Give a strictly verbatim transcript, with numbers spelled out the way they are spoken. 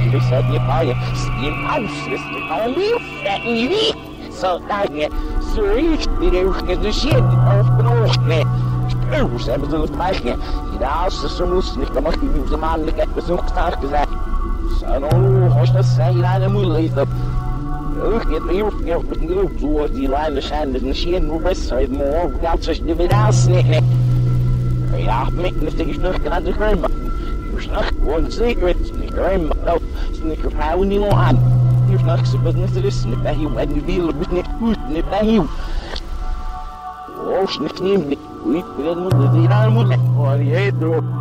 Dus heb je bij je slim huis, al lief en niet. Zo dat je zoiets die ook in de shit overgenomen hebt. Spurs hebben ze het meisje. Die de oudste zo moest niet, dan mag je nu de mannelijkheid bezoek sterk gezegd. Zo nou, als dat zijn aan de moeilijk is. Ook niet meer met een groep zoals die lijnen zijn, dus misschien nog best uit mijn hoofd gaat zoals je weer aansnikken. Ja, ik moet tegen nog naar de grond. Je snapt gewoon zeker het niet grond, maar niet verhouden niet aan. Je snapt ze business is niet bij jou en die wielen is niet goed, niet bij jou. Oh, snip niet, ik weet niet, dat is hier aan moet. Oh, die heet door.